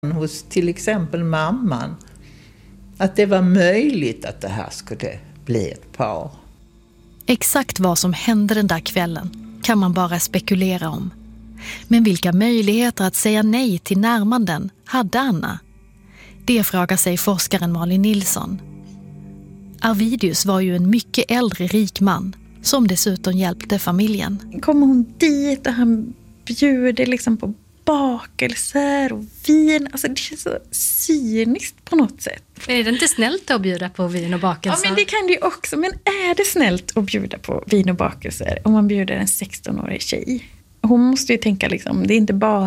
hos till exempel mamman. Att det var möjligt att det här skulle bli ett par. Exakt vad som hände den där kvällen kan man bara spekulera om. Men vilka möjligheter att säga nej till närmanden hade Anna? Det frågar sig forskaren Malin Nilsson. Arvidius var ju en mycket äldre rik man som dessutom hjälpte familjen. Kommer hon dit och han bjuder liksom på bakelser och vin. Alltså det känns så cyniskt på något sätt. Är det inte snällt att bjuda på vin och bakelser? Ja, men det kan det ju också. Men är det snällt att bjuda på vin och bakelser om man bjuder en 16-årig tjej? Hon måste ju tänka liksom, det är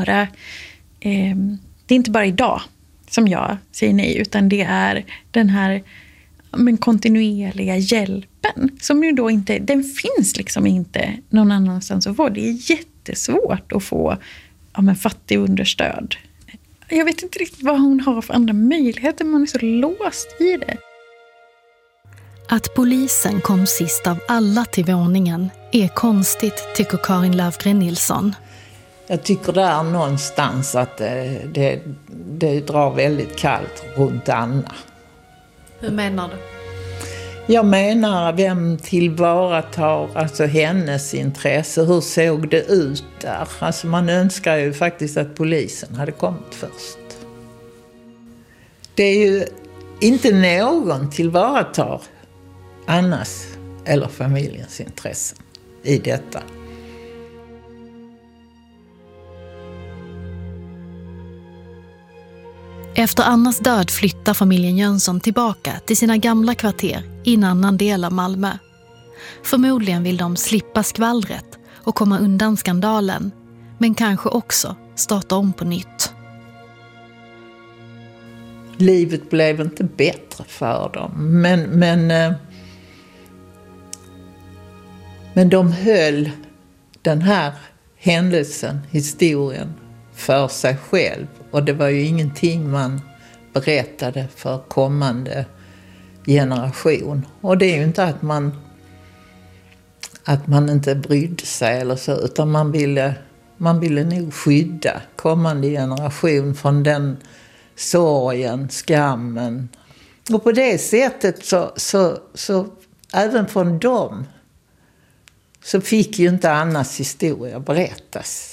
inte bara idag som jag säger nej, utan det är den här kontinuerliga hjälpen som ju då inte, den finns liksom inte någon annanstans att få. Det är jättesvårt att få fattig understöd. Jag vet inte riktigt vad hon har för andra möjligheter, man är så låst i det. Att polisen kom sist av alla till våningen är konstigt, tycker Karin Lövgren Nilsson. Jag tycker där någonstans att det drar väldigt kallt runt Anna. Hur menar du? Jag menar, vem tillvaratar alltså hennes intresse? Hur såg det ut där? Alltså man önskar ju faktiskt att polisen hade kommit först. Det är ju inte någon tillvaratar Annas eller familjens intressen i detta. Efter Annas död flyttar familjen Jönsson tillbaka till sina gamla kvarter i en annan del av Malmö. Förmodligen vill de slippa skvallret och komma undan skandalen, men kanske också starta om på nytt. Livet blev inte bättre för dem, men de höll den här händelsen, historien, för sig själv. Och det var ju ingenting man berättade för kommande generation. Och det är ju inte att man inte brydde sig eller så, utan man ville nog skydda kommande generation från den sorgen, skammen. Och på det sättet så även från dem så fick ju inte Annas historia berättas.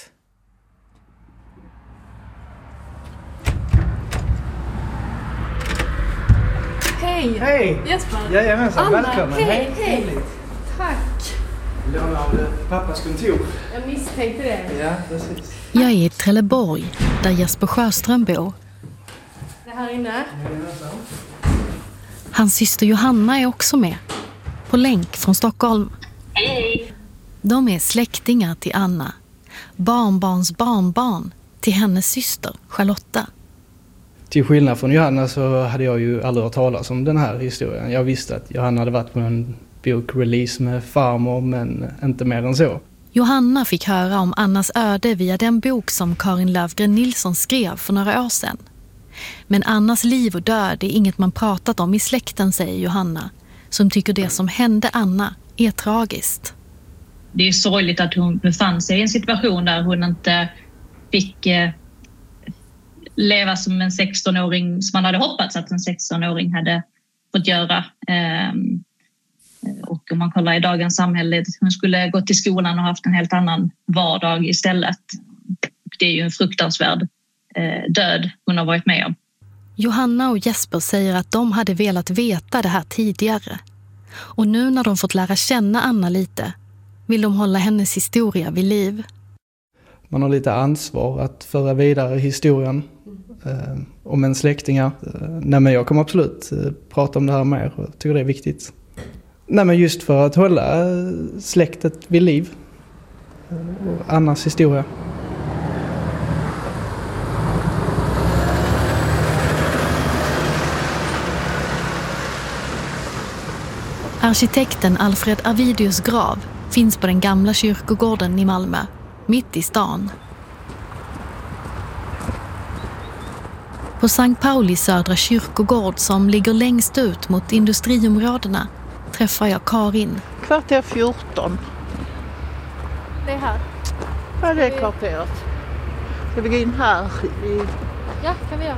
Hej! Hej! Jesper! Jajamensan, Anna, välkommen! Hej! Tack! Lånade pappas kontor. Jag misstänkte det. Ja, precis. Jag är i Trelleborg, där Jesper Sjöström bor. Det här inne. Jajamensan. Hans syster Johanna är också med, på länk från Stockholm. Hej! De är släktingar till Anna, barnbarns barnbarn till hennes syster Charlotta. Till skillnad från Johanna så hade jag ju aldrig hört talas om den här historien. Jag visste att Johanna hade varit på en bokrelease med farmor, men inte mer än så. Johanna fick höra om Annas öde via den bok som Karin Lövgren Nilsson skrev för några år sedan. Men Annas liv och död är inget man pratat om i släkten, säger Johanna, som tycker det som hände Anna är tragiskt. Det är sorgligt att hon befann sig i en situation där hon inte fick leva som en 16-åring som man hade hoppats att en 16-åring hade fått göra. Och om man kollar i dagens samhälle, hon skulle gått till skolan och haft en helt annan vardag istället. Det är ju en fruktansvärd död hon har varit med om. Johanna och Jesper säger att de hade velat veta det här tidigare. Och nu när de fått lära känna Anna lite vill de hålla hennes historia vid liv. Man har lite ansvar att föra vidare historien om en släktingar. Nej, men jag kommer absolut prata om det här mer och tycker det är viktigt. Nej, men just för att hålla släktet vid liv och Annas historia. Arkitekten Alfred Arvidius grav finns på den gamla kyrkogården i Malmö, mitt i stan. På Sankt Pauli södra kyrkogård, som ligger längst ut mot industriområdena, träffar jag Karin. Kvarter 14. Det är här. Ja, det är kvarteret. Ska vi gå in här? Ja, kan vi göra.